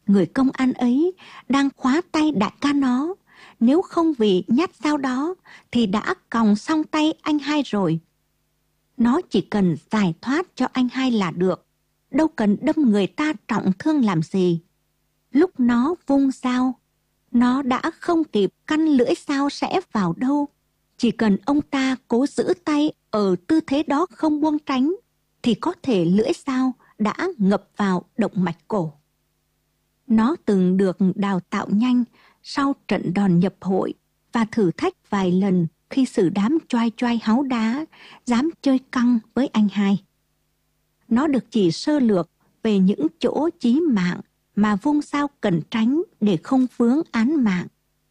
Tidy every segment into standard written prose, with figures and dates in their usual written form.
Người công an ấy đang khóa tay đại ca nó. Nếu không vì nhát dao đó thì đã còng xong tay anh hai rồi. Nó chỉ cần giải thoát cho anh hai là được, đâu cần đâm người ta trọng thương làm gì. Lúc nó vung dao, nó đã không kịp căn lưỡi dao sẽ vào đâu. Chỉ cần ông ta cố giữ tay ở tư thế đó không buông tránh, thì có thể lưỡi dao đã ngập vào động mạch cổ. Nó từng được đào tạo nhanh sau trận đòn nhập hội và thử thách vài lần khi xử đám choai choai háu đá dám chơi căng với anh hai. Nó được chỉ sơ lược về những chỗ chí mạng mà vung dao cần tránh để không vướng án mạng.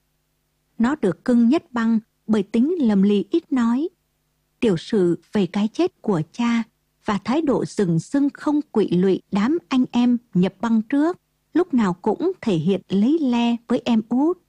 Nó được cưng nhất băng bởi tính lầm lì ít nói, tiểu sử về cái chết của cha và thái độ rừng rưng không quỵ lụy đám anh em nhập băng trước, lúc nào cũng thể hiện lấy le với em út.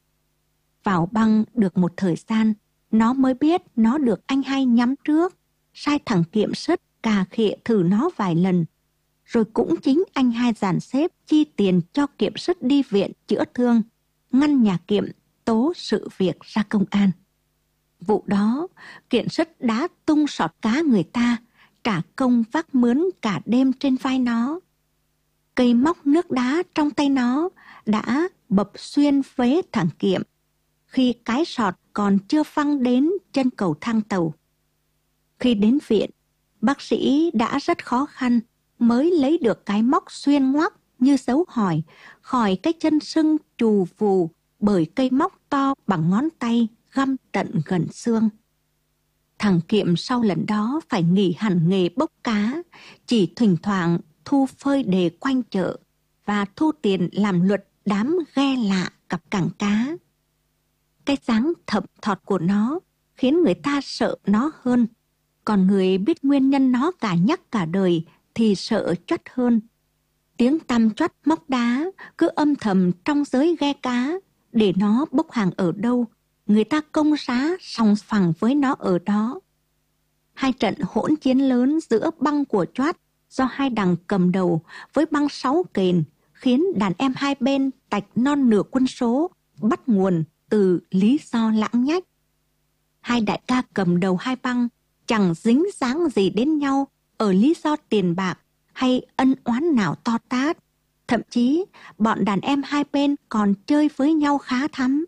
Vào băng được một thời gian, nó mới biết nó được anh hai nhắm trước, sai thằng Kiệm Sứt cà khịa thử nó vài lần. Rồi cũng chính anh hai dàn xếp chi tiền cho Kiệm Sứt đi viện chữa thương, ngăn nhà Kiệm tố sự việc ra công an. Vụ đó, Kiệm Sứt đã tung sọt cá người ta, trả công vác mướn cả đêm trên vai nó. Cây móc nước đá trong tay nó đã bập xuyên phế thằng Kiệm, khi cái sọt còn chưa phăng đến chân cầu thang tàu. Khi đến viện, bác sĩ đã rất khó khăn mới lấy được cái móc xuyên ngoắc như dấu hỏi khỏi cái chân sưng trù phù bởi cây móc to bằng ngón tay găm tận gần xương. Thằng Kiệm sau lần đó phải nghỉ hẳn nghề bốc cá, chỉ thỉnh thoảng thu phơi đề quanh chợ và thu tiền làm luật đám ghe lạ cặp cảng cá. Cái dáng thậm thọt của nó khiến người ta sợ nó hơn, còn người biết nguyên nhân nó cả nhắc cả đời thì sợ choắt hơn. Tiếng tăm choắt móc đá cứ âm thầm trong giới ghe cá, để nó bốc hàng ở đâu, người ta công giá sòng phẳng với nó ở đó. Hai trận hỗn chiến lớn giữa băng của choắt do hai đằng cầm đầu với băng 6 kền khiến đàn em hai bên tạch non nửa quân số, bắt nguồn từ lý do lãng nhách. Hai đại ca cầm đầu hai băng chẳng dính dáng gì đến nhau ở lý do tiền bạc hay ân oán nào to tát. Thậm chí bọn đàn em hai bên còn chơi với nhau khá thắm.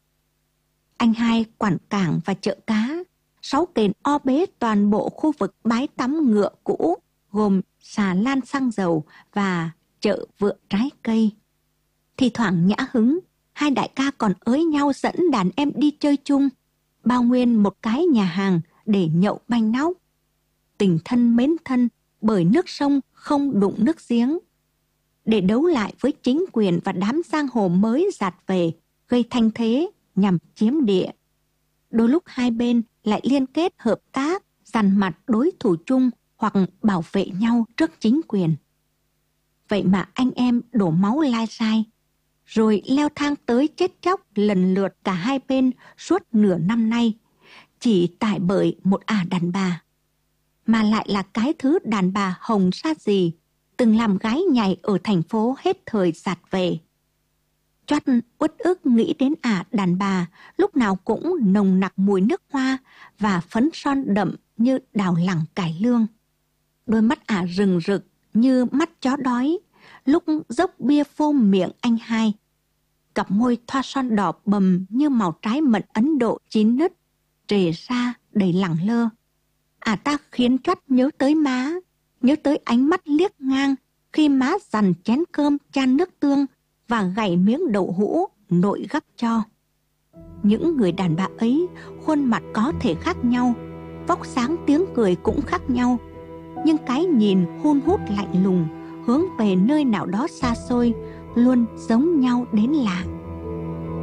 Anh hai quản cảng và chợ cá, 6 kền o bế toàn bộ khu vực bãi tắm ngựa cũ, gồm xà lan xăng dầu và chợ vựa trái cây. Thì thoảng nhã hứng, hai đại ca còn ới nhau dẫn đàn em đi chơi chung, bao nguyên một cái nhà hàng để nhậu banh nóc. Tình thân mến thân bởi nước sông không đụng nước giếng. Để đấu lại với chính quyền và đám giang hồ mới dạt về, gây thanh thế nhằm chiếm địa. Đôi lúc hai bên lại liên kết hợp tác, dằn mặt đối thủ chung hoặc bảo vệ nhau trước chính quyền. Vậy mà anh em đổ máu lai rai, rồi leo thang tới chết chóc lần lượt cả hai bên suốt nửa năm nay, chỉ tại bởi một đàn bà. Mà lại là cái thứ đàn bà hồng sa gì, từng làm gái nhảy ở thành phố hết thời dạt về. Choắt uất ức nghĩ đến đàn bà lúc nào cũng nồng nặc mùi nước hoa và phấn son đậm như đào lẳng cải lương. Đôi mắt rừng rực như mắt chó đói, lúc dốc bia phôm miệng anh hai. Cặp môi thoa son đỏ bầm như màu trái mận Ấn Độ chín nứt, trề ra đầy lẳng lơ. Ta khiến Choắt nhớ tới má, nhớ tới ánh mắt liếc ngang khi má dằn chén cơm chan nước tương và gảy miếng đậu hũ nội gắp cho. Những người đàn bà ấy khuôn mặt có thể khác nhau, vóc dáng tiếng cười cũng khác nhau, nhưng cái nhìn hun hút lạnh lùng hướng về nơi nào đó xa xôi luôn giống nhau đến lạ.